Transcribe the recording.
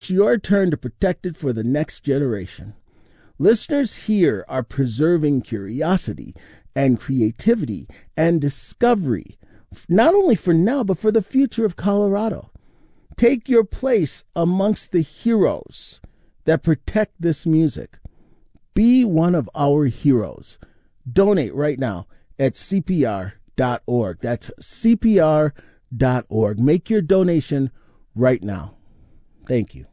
It's your turn to protect it for the next generation. Listeners here are preserving curiosity and creativity and discovery, not only for now, but for the future of Colorado. Take your place amongst the heroes that protect this music. Be one of our heroes. Donate right now at CPR.org. That's CPR.org. Make your donation right now. Thank you.